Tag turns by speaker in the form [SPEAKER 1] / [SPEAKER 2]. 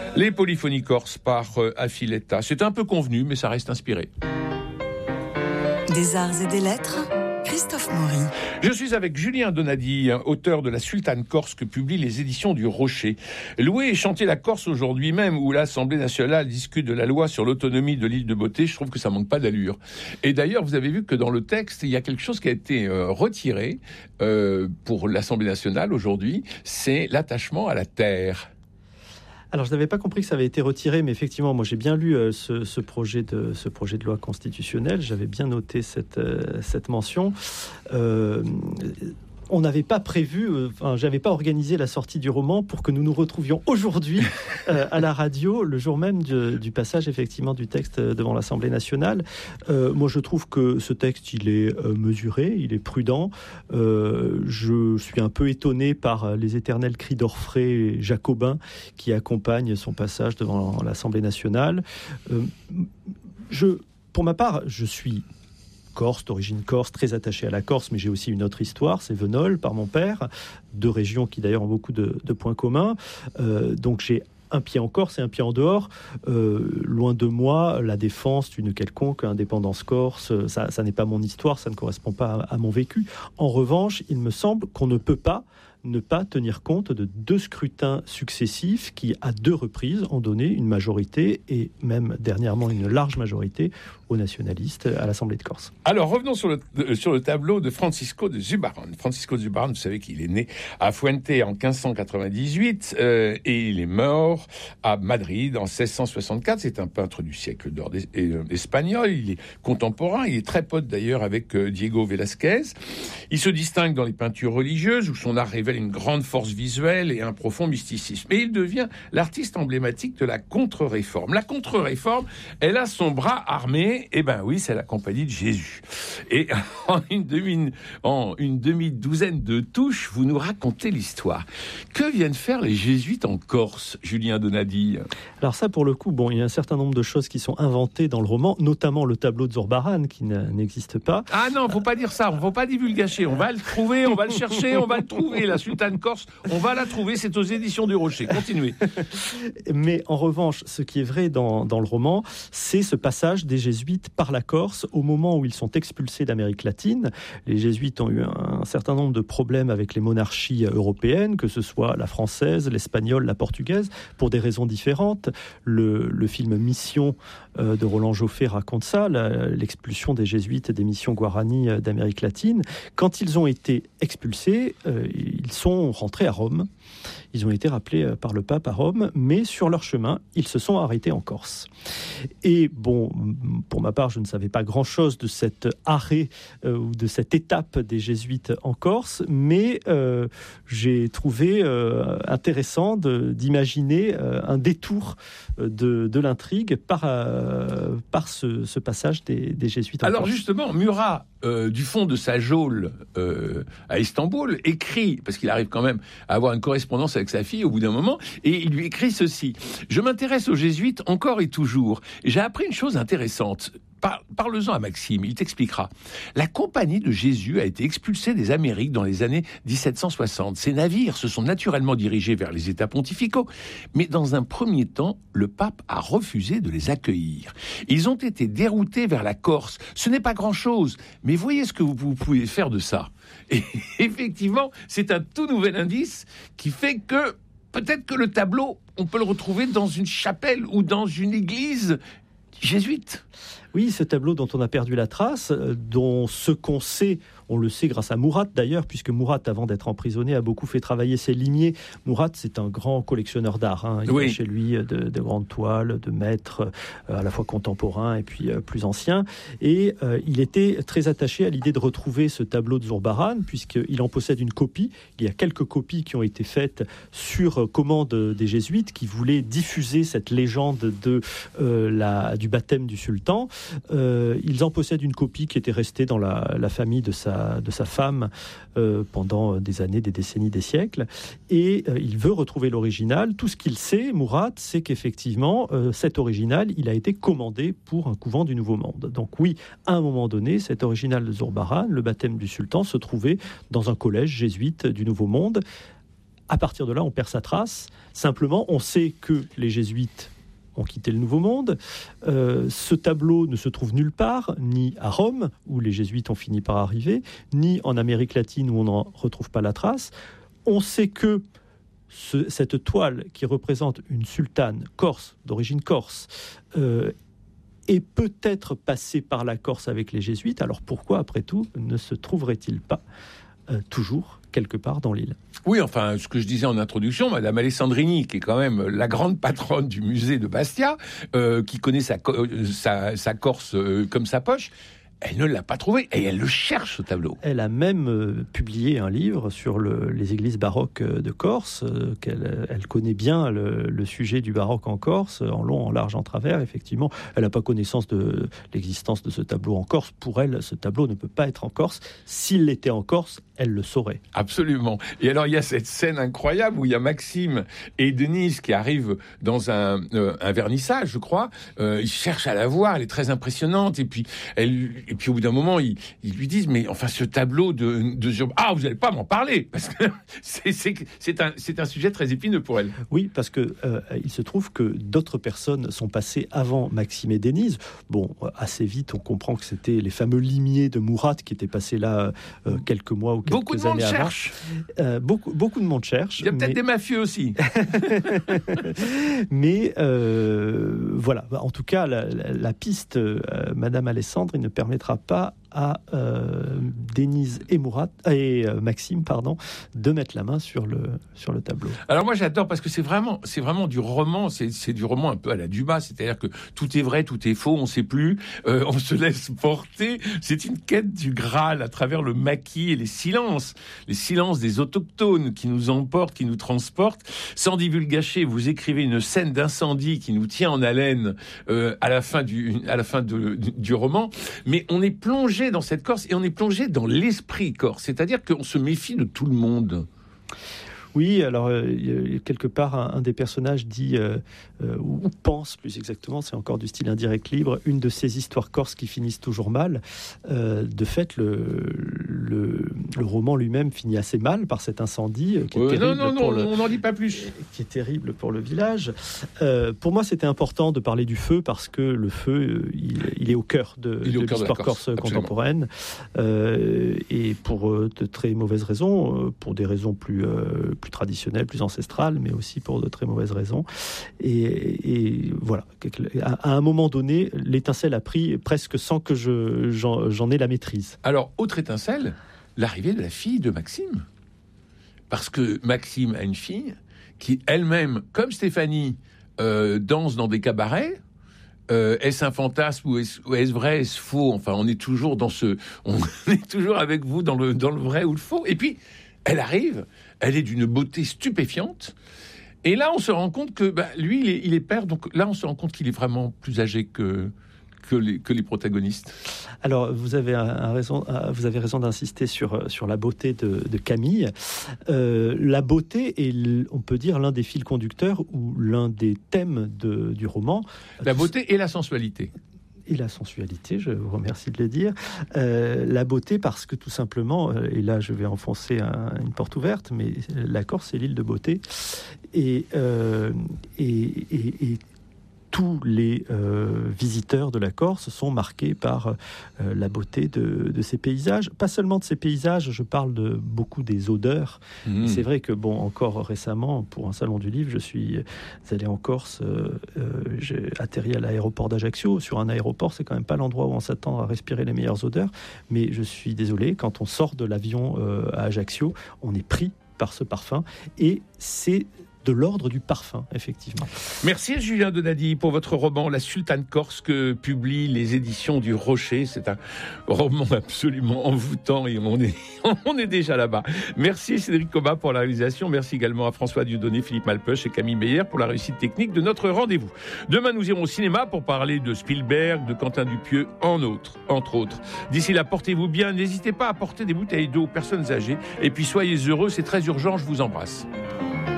[SPEAKER 1] Les polyphonies corses par Affiletta. C'est un peu convenu, mais ça reste inspiré.
[SPEAKER 2] Des arts et des lettres, Christophe Maury.
[SPEAKER 1] Je suis avec Julien Donadi, auteur de La Sultane Corse que publient les éditions du Rocher. Louer et chanter la Corse aujourd'hui même, où l'Assemblée nationale discute de la loi sur l'autonomie de l'île de Beauté, je trouve que ça manque pas d'allure. Et d'ailleurs, vous avez vu que dans le texte, il y a quelque chose qui a été retiré pour l'Assemblée nationale aujourd'hui, c'est l'attachement à la terre.
[SPEAKER 3] Alors, je n'avais pas compris que ça avait été retiré, mais effectivement, moi, j'ai bien lu ce projet de loi constitutionnelle. J'avais bien noté cette mention. On n'avait pas prévu, j'avais pas organisé la sortie du roman pour que nous nous retrouvions aujourd'hui à la radio, le jour même du passage effectivement du texte devant l'Assemblée nationale. Moi, je trouve que ce texte, il est mesuré, il est prudent. Je suis un peu étonné par les éternels cris d'orfraie jacobins qui accompagnent son passage devant l'Assemblée nationale. Pour ma part, je suis Corse, d'origine corse, très attaché à la Corse, mais j'ai aussi une autre histoire, c'est Venol, par mon père, deux régions qui d'ailleurs ont beaucoup de points communs. Donc j'ai un pied en Corse et un pied en dehors. Loin de moi, la défense d'une quelconque indépendance corse, ça n'est pas mon histoire, ça ne correspond pas à mon vécu. En revanche, il me semble qu'on ne peut pas ne pas tenir compte de deux scrutins successifs qui, à deux reprises, ont donné une majorité, et même dernièrement une large majorité, aux nationalistes à l'Assemblée de Corse.
[SPEAKER 1] Alors, revenons sur le tableau de Francisco de Zubarán. Francisco de Zubarán, vous savez qu'il est né à Fuente en 1598 et il est mort à Madrid en 1664. C'est un peintre du siècle d'or espagnol. Il est contemporain. Il est très pote d'ailleurs avec Diego Velázquez. Il se distingue dans les peintures religieuses où son art révèle une grande force visuelle et un profond mysticisme. Et il devient l'artiste emblématique de la contre-réforme. La contre-réforme, elle a son bras armé. Eh ben oui, c'est la Compagnie de Jésus. Et en une demi-douzaine de touches, vous nous racontez l'histoire. Que viennent faire les jésuites en Corse, Julien Donadi ?
[SPEAKER 3] Alors ça, pour le coup, il y a un certain nombre de choses qui sont inventées dans le roman, notamment le tableau de Zurbarán, qui n'existe pas.
[SPEAKER 1] Ah non, faut pas dire ça, on faut pas divulgacher. On va le trouver, on va le chercher, on va le trouver. La Sultane Corse, on va la trouver, c'est aux éditions du Rocher. Continuez.
[SPEAKER 3] Mais en revanche, ce qui est vrai dans le roman, c'est ce passage des jésuites par la Corse au moment où ils sont expulsés d'Amérique latine. Les jésuites ont eu un certain nombre de problèmes avec les monarchies européennes, que ce soit la française, l'espagnole, la portugaise, pour des raisons différentes. Le film Mission de Roland Joffé raconte ça, l'expulsion des jésuites et des missions guarani d'Amérique latine. Quand ils ont été expulsés, ils sont rentrés à Rome. Ils ont été rappelés par le pape à Rome, mais sur leur chemin, ils se sont arrêtés en Corse. Et pour ma part, je ne savais pas grand-chose de cet arrêt ou de cette étape des jésuites en Corse, mais j'ai trouvé intéressant d'imaginer un détour de l'intrigue par ce passage des jésuites en Corse.
[SPEAKER 1] Alors justement, Murat, du fond de sa geôle à Istanbul, écrit, parce qu'il arrive quand même à avoir une correspondance avec sa fille au bout d'un moment, et il lui écrit ceci: « Je m'intéresse aux jésuites encore et toujours, et j'ai appris une chose intéressante. Parle-en à Maxime, il t'expliquera. La Compagnie de Jésus a été expulsée des Amériques dans les années 1760. Ces navires se sont naturellement dirigés vers les États pontificaux, mais dans un premier temps, le pape a refusé de les accueillir. Ils ont été déroutés vers la Corse. Ce n'est pas grand-chose, mais voyez ce que vous pouvez faire de ça. » Et effectivement, c'est un tout nouvel indice qui fait que peut-être que le tableau, on peut le retrouver dans une chapelle ou dans une église jésuite.
[SPEAKER 3] Oui, ce tableau dont on a perdu la trace, dont ce qu'on sait, on le sait grâce à Murat d'ailleurs, puisque Murat, avant d'être emprisonné, a beaucoup fait travailler ses limiers. Murat, c'est un grand collectionneur d'art. Il a chez lui de grandes toiles, de maîtres à la fois contemporains et puis plus anciens. Et il était très attaché à l'idée de retrouver ce tableau de Zurbarán, puisqu'il en possède une copie. Il y a quelques copies qui ont été faites sur commande des jésuites qui voulaient diffuser cette légende du baptême du sultan. Ils en possèdent une copie qui était restée dans la famille de sa femme pendant des années, des décennies, des siècles, et il veut retrouver l'original. Tout ce qu'il sait, Murat, c'est qu'effectivement cet original, il a été commandé pour un couvent du Nouveau Monde. Donc oui, à un moment donné, cet original de Zurbarán, le baptême du sultan, se trouvait dans un collège jésuite du Nouveau Monde. à partir de là, on perd sa trace. Simplement, on sait que les jésuites ont quitté le Nouveau Monde. Ce tableau ne se trouve nulle part, ni à Rome, où les jésuites ont fini par arriver, ni en Amérique latine, où on n'en retrouve pas la trace. On sait que cette toile qui représente une sultane corse, d'origine corse, est peut-être passée par la Corse avec les jésuites. Alors pourquoi, après tout, ne se trouverait-il pas toujours quelque part dans l'île?
[SPEAKER 1] Oui, enfin, ce que je disais en introduction, Madame Alessandrini, qui est quand même la grande patronne du musée de Bastia, qui connaît sa Corse comme sa poche, elle ne l'a pas trouvé et elle le cherche, ce tableau.
[SPEAKER 3] Elle a même publié un livre sur les églises baroques de Corse, elle connaît bien le sujet du baroque en Corse, en long, en large, en travers. Effectivement, elle n'a pas connaissance de l'existence de ce tableau en Corse. Pour elle, ce tableau ne peut pas être en Corse. S'il l'était en Corse, elle le saurait.
[SPEAKER 1] Absolument. Et alors, il y a cette scène incroyable où il y a Maxime et Denise qui arrivent dans un vernissage, je crois. Ils cherchent à la voir, elle est très impressionnante. Et puis au bout d'un moment, ils lui disent, mais enfin, ce tableau de ah, vous n'allez pas m'en parler, parce que c'est un sujet très épineux pour elle.
[SPEAKER 3] Oui, parce que il se trouve que d'autres personnes sont passées avant Maxime et Denise. Bon, assez vite, on comprend que c'était les fameux limiers de Murat qui étaient passés là quelques mois ou quelques années avant. Beaucoup de monde cherche.
[SPEAKER 1] Il y a peut-être des mafieux aussi.
[SPEAKER 3] Mais voilà, en tout cas, la piste Madame Alessandre, il ne permettra pas à Denise et Maxime, de mettre la main sur le tableau.
[SPEAKER 1] Alors moi j'adore parce que c'est vraiment du roman, c'est du roman un peu à la Dumas, c'est-à-dire que tout est vrai, tout est faux, on ne sait plus, on se laisse porter. C'est une quête du Graal à travers le maquis et les silences des autochtones qui nous emportent, qui nous transportent. Sans divulgacher, vous écrivez une scène d'incendie qui nous tient en haleine à la fin du roman, mais on est plongé dans cette Corse et on est plongé dans l'esprit corse, c'est-à-dire qu'on se méfie de tout le monde.
[SPEAKER 3] Oui, alors quelque part un des personnages dit ou pense plus exactement, c'est encore du style indirect libre, une de ces histoires corses qui finissent toujours mal. De fait, le roman lui-même finit assez mal par cet incendie qui est terrible.
[SPEAKER 1] On n'en dit pas plus.
[SPEAKER 3] Qui est terrible pour le village. Pour moi, c'était important de parler du feu parce que le feu, il est au cœur de l'histoire corse contemporaine. Et pour de très mauvaises raisons, pour des raisons plus traditionnelles, plus ancestrales, mais aussi pour de très mauvaises raisons. Et voilà, à un moment donné, l'étincelle a pris presque sans que j'en ai la maîtrise.
[SPEAKER 1] Alors, autre étincelle, l'arrivée de la fille de Maxime. Parce que Maxime a une fille qui, elle-même, comme Stéphanie, danse dans des cabarets. Est-ce un fantasme ou est-ce vrai, est-ce faux? Enfin, on est toujours avec vous dans le vrai ou le faux. Et puis, elle arrive, elle est d'une beauté stupéfiante. Et là, on se rend compte que lui, il est père. Donc là, on se rend compte qu'il est vraiment plus âgé que les protagonistes.
[SPEAKER 3] Alors, vous avez raison d'insister sur la beauté de Camille. La beauté est, on peut dire, l'un des fils conducteurs ou l'un des thèmes du roman.
[SPEAKER 1] La beauté et la sensualité.
[SPEAKER 3] Et la sensualité, je vous remercie de le dire. La beauté parce que tout simplement, et là je vais enfoncer une porte ouverte, mais la Corse c'est l'île de beauté. Et tous les visiteurs de la Corse sont marqués par la beauté de ces paysages. Pas seulement de ces paysages, je parle de beaucoup des odeurs. C'est vrai que, encore récemment, pour un salon du livre, je suis allé en Corse, j'ai atterri à l'aéroport d'Ajaccio. Sur un aéroport, c'est quand même pas l'endroit où on s'attend à respirer les meilleures odeurs. Mais je suis désolé, quand on sort de l'avion à Ajaccio, on est pris par ce parfum. Et c'est de l'ordre du parfum, effectivement.
[SPEAKER 1] Merci Julien Donadi pour votre roman La Sultane Corse que publient les éditions du Rocher. C'est un roman absolument envoûtant et on est déjà là-bas. Merci Cédric Cobat pour la réalisation. Merci également à François Dieudonné, Philippe Malpeuch et Camille Meyer pour la réussite technique de notre rendez-vous. Demain, nous irons au cinéma pour parler de Spielberg, de Quentin Dupieux, entre autres. D'ici là, portez-vous bien. N'hésitez pas à apporter des bouteilles d'eau aux personnes âgées. Et puis soyez heureux, c'est très urgent. Je vous embrasse.